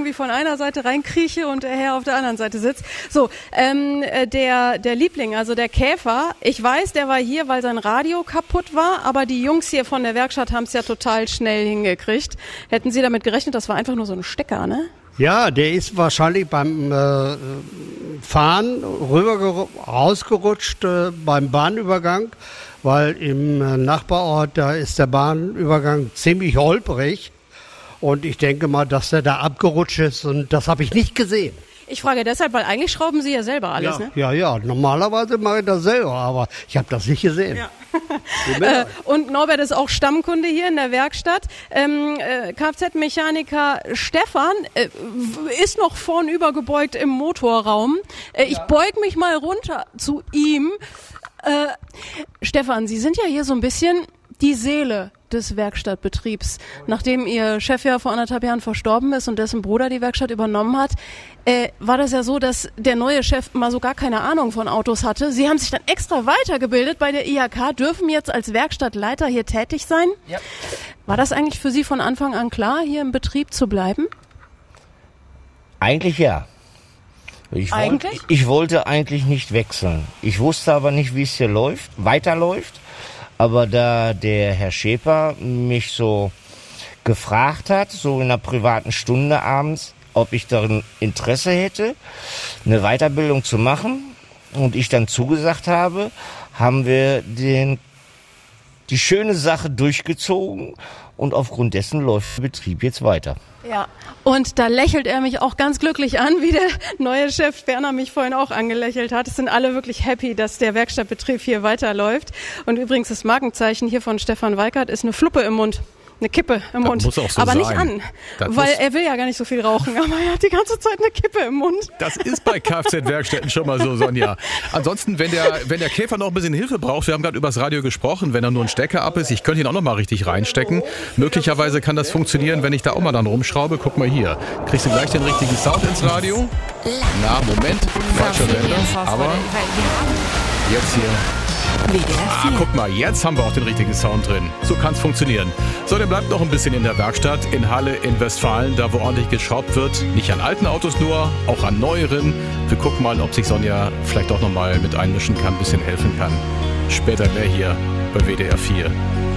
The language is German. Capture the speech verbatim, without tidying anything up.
irgendwie von einer Seite reinkrieche und der Herr auf der anderen Seite sitzt. So, ähm, der, der Liebling, also der Käfer, ich weiß, der war hier, weil sein Radio kaputt war, aber die Jungs hier von der Werkstatt haben es ja total schnell hingekriegt. Hätten Sie damit gerechnet, das war einfach nur so ein Stecker, ne? Ja, der ist wahrscheinlich beim äh, Fahren rüber rausgerutscht äh, beim Bahnübergang, weil im äh, Nachbarort, da ist der Bahnübergang ziemlich holprig und ich denke mal, dass der da abgerutscht ist und das habe ich nicht gesehen. Ich frage deshalb, weil eigentlich schrauben Sie ja selber alles, ja, ne? Ja, ja, normalerweise mache ich das selber, aber ich habe das nicht gesehen. Ja. äh, und Norbert ist auch Stammkunde hier in der Werkstatt. Ähm, äh, Kfz-Mechaniker Stefan äh, ist noch vornüber gebeugt im Motorraum. Äh, ich ja. beug mich mal runter zu ihm. Äh, Stefan, Sie sind ja hier so ein bisschen die Seele des Werkstattbetriebs. Nachdem Ihr Chef ja vor anderthalb Jahren verstorben ist und dessen Bruder die Werkstatt übernommen hat, äh, war das ja so, dass der neue Chef mal so gar keine Ahnung von Autos hatte. Sie haben sich dann extra weitergebildet bei der I H K, dürfen jetzt als Werkstattleiter hier tätig sein. Ja. War das eigentlich für Sie von Anfang an klar, hier im Betrieb zu bleiben? Eigentlich ja. Ich, eigentlich? Wollt, ich wollte eigentlich nicht wechseln. Ich wusste aber nicht, wie es hier läuft, weiterläuft. Aber da der Herr Schäper mich so gefragt hat, so in einer privaten Stunde abends, ob ich darin Interesse hätte, eine Weiterbildung zu machen und ich dann zugesagt habe, haben wir den, die schöne Sache durchgezogen und aufgrund dessen läuft der Betrieb jetzt weiter. Ja, und da lächelt er mich auch ganz glücklich an, wie der neue Chef Berner mich vorhin auch angelächelt hat. Es sind alle wirklich happy, dass der Werkstattbetrieb hier weiterläuft. Und übrigens das Markenzeichen hier von Stefan Weikert ist eine Fluppe im Mund. Eine Kippe im Mund. Muss auch so aber sein. nicht an, das weil er will ja gar nicht so viel rauchen, aber er hat die ganze Zeit eine Kippe im Mund. Das ist bei Kfz-Werkstätten schon mal so, Sonja. Ansonsten, wenn der, wenn der Käfer noch ein bisschen Hilfe braucht, wir haben gerade über das Radio gesprochen, wenn er nur ein Stecker ab ist, ich könnte ihn auch noch mal richtig reinstecken. Möglicherweise kann das funktionieren, wenn ich da auch mal dann rumschraube. Guck mal hier. Kriegst du gleich den richtigen Sound ins Radio? Na, Moment. Falscher Sender. Aber jetzt hier. Ah, guck mal, jetzt haben wir auch den richtigen Sound drin. So kann es funktionieren. So, der bleibt noch ein bisschen in der Werkstatt in Halle in Westfalen, da wo ordentlich geschraubt wird. Nicht an alten Autos nur, auch an neueren. Wir gucken mal, ob sich Sonja vielleicht auch noch mal mit einmischen kann, ein bisschen helfen kann. Später mehr hier bei W D R vier.